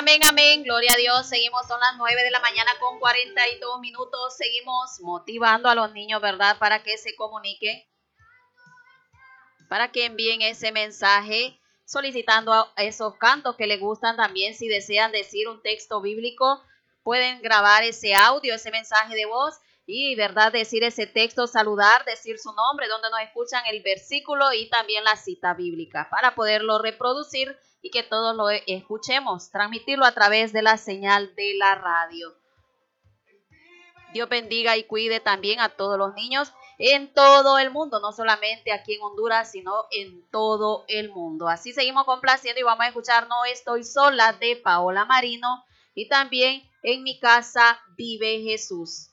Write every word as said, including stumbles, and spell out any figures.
Amén, amén, gloria a Dios. Seguimos, son las nueve de la mañana con cuarenta y dos minutos. Seguimos motivando a los niños, ¿verdad? Para que se comuniquen, para que envíen ese mensaje, solicitando a esos cantos que les gustan también. Si desean decir un texto bíblico, pueden grabar ese audio, ese mensaje de voz y, ¿verdad? Decir ese texto, saludar, decir su nombre, donde nos escuchan, el versículo y también la cita bíblica, para poderlo reproducir y que todos lo escuchemos, transmitirlo a través de la señal de la radio. Dios bendiga y cuide también a todos los niños en todo el mundo, no solamente aquí en Honduras, sino en todo el mundo. Así seguimos complaciendo y vamos a escuchar No Estoy Sola de Paola Marino y también En mi casa vive Jesús.